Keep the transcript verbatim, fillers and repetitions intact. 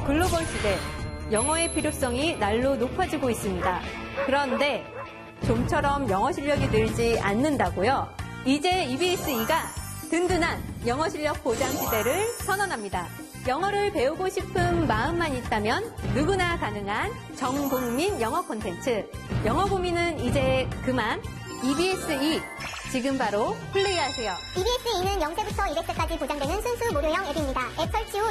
또 글로벌 시대, 영어의 필요성이 날로 높아지고 있습니다. 그런데 좀처럼 영어 실력이 늘지 않는다고요? 이제 이비에스이가 든든한 영어 실력 보장 시대를 선언합니다. 영어를 배우고 싶은 마음만 있다면 누구나 가능한 전국민 영어 콘텐츠. 영어 고민은 이제 그만. 이비에스이 지금 바로 플레이하세요. 이비에스이는 영 세부터 이백 세까지 보장되는 순수 무료형 앱입니다. 앱 설치 후